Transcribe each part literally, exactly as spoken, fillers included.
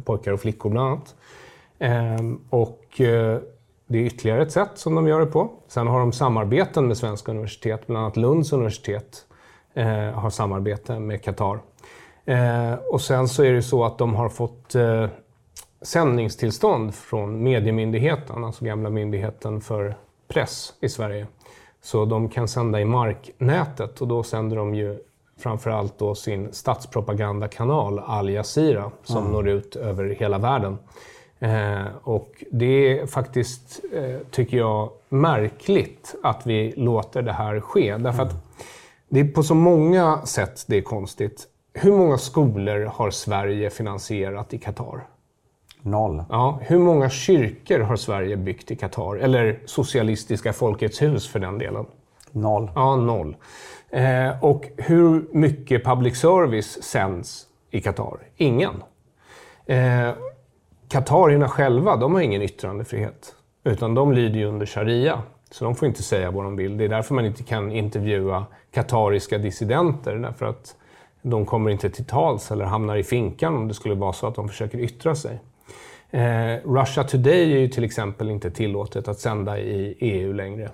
pojkar och flickor bland annat. Ehm, och eh, det är ytterligare ett sätt som de gör det på. Sen har de samarbeten med svenska universitet, bland annat Lunds universitet eh, har samarbete med Qatar. Eh, och sen så är det så att de har fått eh, sändningstillstånd från Mediemyndigheten, alltså gamla myndigheten för press i Sverige. Så de kan sända i marknätet och då sänder de ju framförallt då sin statspropagandakanal Al Jazeera som mm. når ut över hela världen. Eh, och det är faktiskt, eh, tycker jag, märkligt att vi låter det här ske. Därför mm. att det är på så många sätt det är konstigt. Hur många skolor har Sverige finansierat i Qatar? Noll. Ja, hur många kyrkor har Sverige byggt i Qatar? Eller socialistiska Folkets hus för den delen? Noll. Ja, noll. Eh, och hur mycket public service sänds i Qatar? Ingen. Eh, Qatarierna själva, de har ingen yttrandefrihet. Utan de lyder ju under sharia. Så de får inte säga vad de vill. Det är därför man inte kan intervjua qatariska dissidenter. Därför att de kommer inte till tals eller hamnar i finkan om det skulle vara så att de försöker yttra sig. Eh, Russia Today är ju till exempel inte tillåtet att sända i E U längre.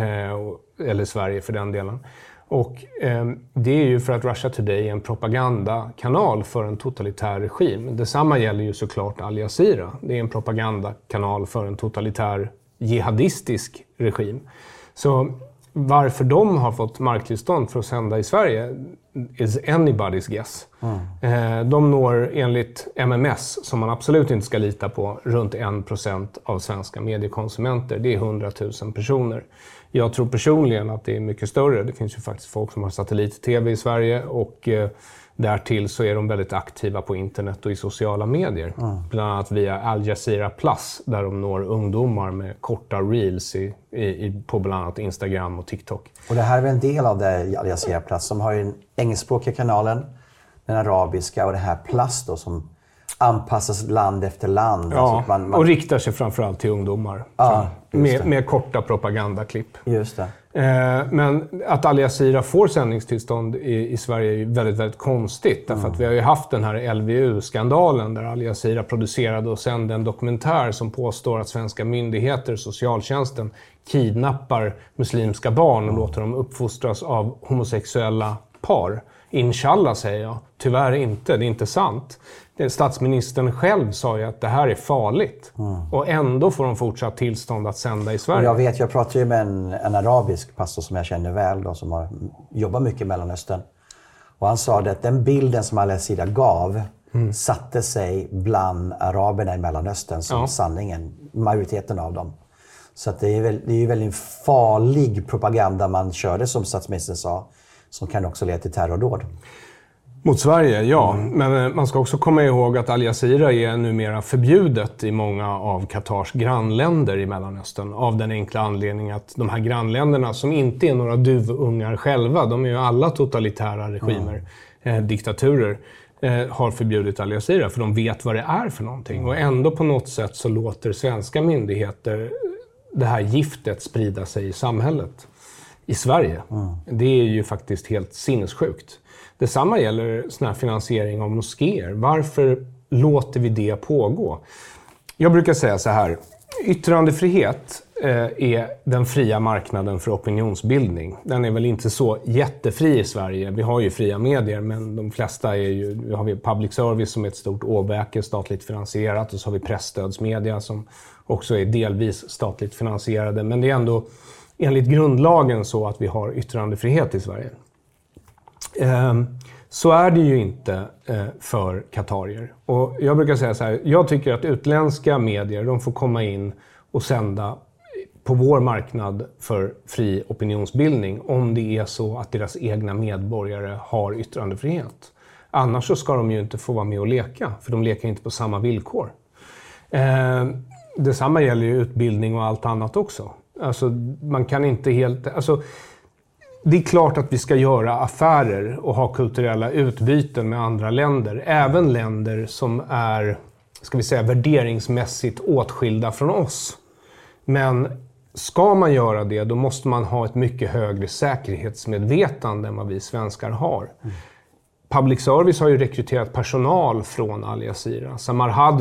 Eh, eller Sverige för den delen. Och eh, det är ju för att Russia Today är en propagandakanal för en totalitär regim. Detsamma gäller ju såklart Al Jazeera. Det är en propagandakanal för en totalitär jihadistisk regim. Så varför de har fått marktillstånd för att sända i Sverige is anybody's guess. Mm. De når enligt M M S, som man absolut inte ska lita på, runt en procent av svenska mediekonsumenter. Det är hundratusen personer. Jag tror personligen att det är mycket större. Det finns ju faktiskt folk som har satellit-tv i Sverige och eh, därtill så är de väldigt aktiva på internet och i sociala medier. Mm. Bland annat via Al Jazeera Plus där de når ungdomar med korta reels i, i, i, på bland annat Instagram och TikTok. Och det här är väl en del av det Al Jazeera Plus som har ju den engelskspråkiga kanalen, den arabiska och det här Plus då som anpassas land efter land. Ja, alltså man, man... och riktar sig framförallt till ungdomar. Ja, med, med korta propagandaklipp. Just det. Eh, men att Al Jazeera får sändningstillstånd i, i Sverige är ju väldigt, väldigt konstigt. Därför Mm. att vi har ju haft den här L V U-skandalen där Al Jazeera producerade och sände en dokumentär som påstår att svenska myndigheter, socialtjänsten, kidnappar muslimska barn och mm. låter dem uppfostras av homosexuella par. Inshallah säger jag. Tyvärr inte, det är inte sant. Statsministern själv sa ju att det här är farligt. Mm. Och ändå får de fortsatt tillstånd att sända i Sverige. Jag vet, jag pratade ju med en, en arabisk pastor som jag känner väl då, som har jobbat mycket i Mellanöstern. Och han sa att den bilden som Al Jazeera gav mm. satte sig bland araberna i Mellanöstern som ja. sanningen, majoriteten av dem. Så att det är väl, det är ju väldigt farlig propaganda man körde, som statsministern sa, som kan också leda till terrordåd. Mot Sverige, ja. Mm. Men man ska också komma ihåg att Al Jazeera är numera förbjudet i många av Qatars grannländer i Mellanöstern. Av den enkla anledningen att de här grannländerna, som inte är några duvungar själva, de är ju alla totalitära regimer, mm. eh, diktaturer, eh, har förbjudit Al Jazeera för de vet vad det är för någonting. Mm. Och ändå på något sätt så låter svenska myndigheter det här giftet sprida sig i samhället. I Sverige. Mm. Det är ju faktiskt helt sinnessjukt. Detsamma gäller sån här finansiering av moskéer. Varför låter vi det pågå? Jag brukar säga så här. Yttrandefrihet eh, är den fria marknaden för opinionsbildning. Den är väl inte så jättefri i Sverige. Vi har ju fria medier, men de flesta är ju... Vi har public service som är ett stort åbäke, statligt finansierat. Och så har vi pressstödsmedia som också är delvis statligt finansierade. Men det är ändå enligt grundlagen så att vi har yttrandefrihet i Sverige. Så är det ju inte för qatarier. Och jag brukar säga så här, jag tycker att utländska medier, de får komma in och sända på vår marknad för fri opinionsbildning om det är så att deras egna medborgare har yttrandefrihet. Annars så ska de ju inte få vara med och leka, för de leker inte på samma villkor. Detsamma gäller ju utbildning och allt annat också. Alltså man kan inte helt... Alltså, det är klart att vi ska göra affärer och ha kulturella utbyten med andra länder. Även länder som är, ska vi säga, värderingsmässigt åtskilda från oss. Men ska man göra det, då måste man ha ett mycket högre säkerhetsmedvetande än vad vi svenskar har. Mm. Public service har ju rekryterat personal från Al Jazeera. Samar Hadr